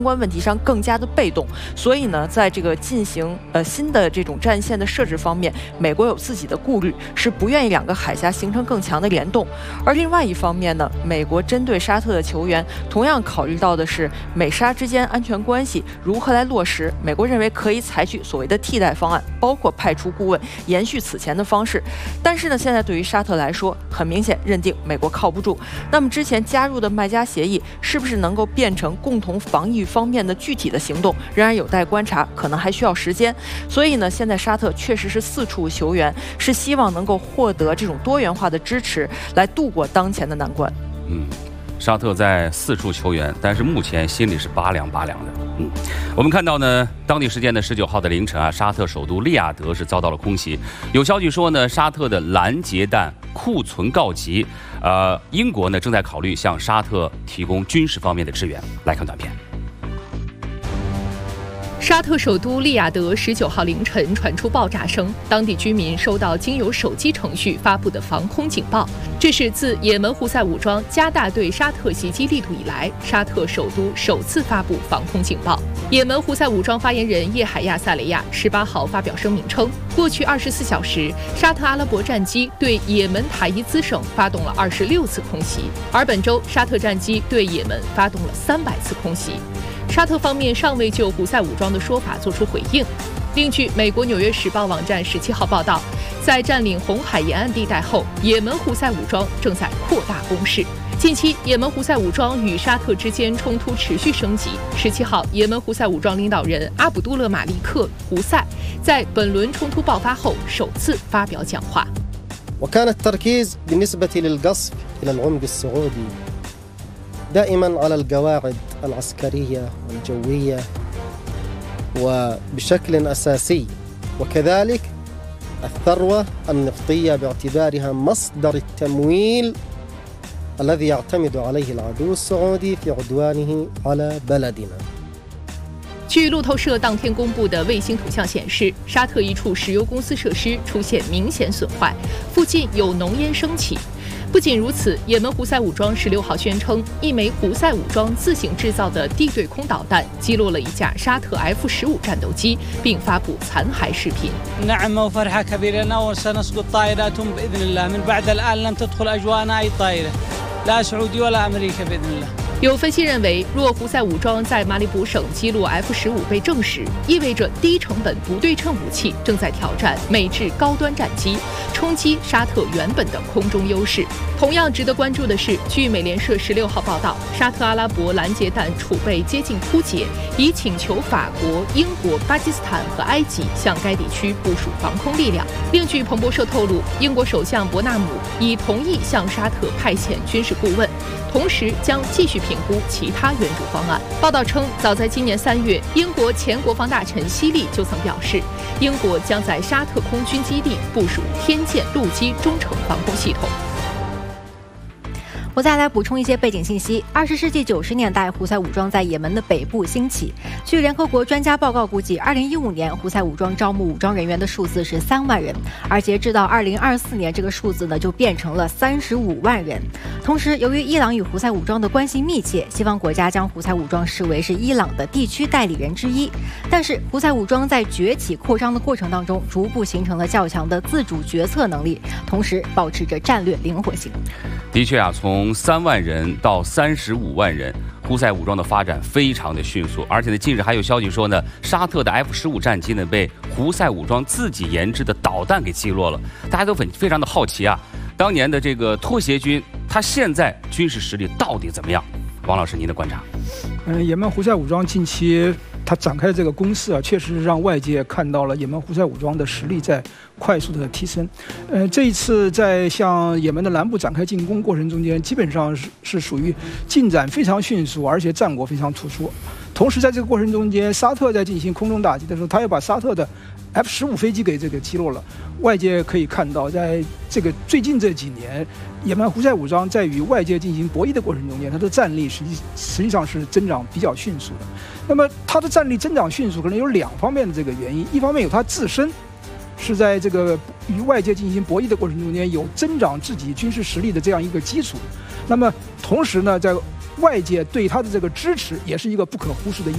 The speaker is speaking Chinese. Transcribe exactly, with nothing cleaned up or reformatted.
关问题上更加的被动，所以呢，在这个进行呃新的这种战线的设置方面，美国有自己的顾虑，是不愿意两个海峡形成更强的联动。而另外一方面呢，美国针对沙特的球员，同样考虑到的是美沙之间安全关系如何来落实。美国认为可以采取所谓的替代方案，包括派出顾问，延续此前的方式。但是呢，现在对于沙特来说，很明显认定美国靠不住。那么之前加入的麦加协议是不是能够变成共同防御方面的具体的行动，仍然有待观察，可能还需要时间。所以呢，现在沙特确实是四处求援，是希望能够获得这种多元化的支持，来度过当前的难关。 嗯，沙特在四处求援，但是目前心里是拔凉拔凉的。嗯，我们看到呢，当地时间的十九号的凌晨啊，沙特首都利雅得是遭到了空袭。有消息说呢，沙特的拦截弹库存告急。呃，英国呢正在考虑向沙特提供军事方面的支援。来看短片。 沙特首都利雅得十九号凌晨传出爆炸声，当地居民收到经由手机程序发布的防空警报。这是自也门胡塞武装加大对沙特袭击力度以来，沙特首都首次发布防空警报。也门胡塞武装发言人叶海亚萨雷亚十八号发表声明称，过去二十四小时，沙特阿拉伯战机对也门塔伊兹省发动了二十六次空袭，而本周沙特战机对也门发动了三百次空袭。沙特方面尚未就胡塞武装的说法作出回应。另据美国《纽约时报》网站十七号报道，在占领红海沿岸地带后，也门胡塞武装正在扩大攻势。近期，也门胡塞武装与沙特之间冲突持续升级。十七号，也门胡塞武装领导人阿卜杜勒马利克·胡塞在本轮冲突爆发后首次发表讲话。 وكان التركيز بالنسبة للقصف إلى العمق السعودي دائما على القواعد العسكرية والجوية وبشكل أساسي، وكذلك الثروة النفطية باعتبارها مصدر التمويل الذي يعتمد عليه العدو السعودي في عدوانه على بلدنا。 据路透社当天公布的卫星图像显示，沙特一处石油公司设施出现明显损坏，附近有浓烟升起。不仅如此，也门胡塞武装十六号宣称，一枚胡塞武装自行制造的地对空导弹击落了一架沙特 F 十五战斗机，并发布残骸视频。 نعم وفرحة كبيرة لنا وسنسقط طائراتهم بإذن الله من بعد الآن لم تدخل أجوانا أي طائرة لا سعودي ولا أمريكا بإذن الله。 有分析认为，若胡塞武装在马里卜省击落 F 十五被证实，意味着低成本不对称武器正在挑战美制高端战机，冲击沙特原本的空中优势。同样值得关注的是，据美联社十六号报道，沙特阿拉伯拦截弹储备接近枯竭，已请求法国、英国、巴基斯坦和埃及向该地区部署防空力量。另据彭博社透露，英国首相伯纳姆已同意向沙特派遣军事顾问，同时将继续评估其他援助方案。报道称，早在今年三月，英国前国防大臣希利就曾表示，英国将在沙特空军基地部署天剑陆基中程防空系统。 我再来补充一些背景信息。二十世纪九十年代，胡塞武装在也门的北部兴起。据联合国专家报告估计，二零一五年胡塞武装招募武装人员的数字是三万人，而截至到二零二四年，这个数字呢就变成了三十五万人。同时，由于伊朗与胡塞武装的关系密切，西方国家将胡塞武装视为是伊朗的地区代理人之一。但是，胡塞武装在崛起扩张的过程当中，逐步形成了较强的自主决策能力，同时保持着战略灵活性。 的确啊，从三万人到三十五万人，胡塞武装的发展非常的迅速。而且呢，近日还有消息说呢，沙特的 F 十五战机呢被胡塞武装自己研制的导弹给击落了。大家都非非常的好奇啊，当年的这个拖鞋军，他现在军事实力到底怎么样？王老师，您的观察？ 嗯，也门胡塞武装近期他展开的这个攻势啊，确实让外界看到了也门胡塞武装的实力在快速的提升。呃，这一次在向也门的南部展开进攻过程中间，基本上是是属于进展非常迅速，而且战果非常突出。同时在这个过程中间，沙特在进行空中打击的时候，他也把沙特的 F 十五飞机给这个击落了。外界可以看到，在这个最近这几年，也门胡塞武装在与外界进行博弈的过程中间，它的战力实际实际上是增长比较迅速的。那么它的战力增长迅速，可能有两方面的这个原因，一方面有它自身是在这个与外界进行博弈的过程中间有增长自己军事实力的这样一个基础，那么同时呢，在外界对它的这个支持也是一个不可忽视的因素。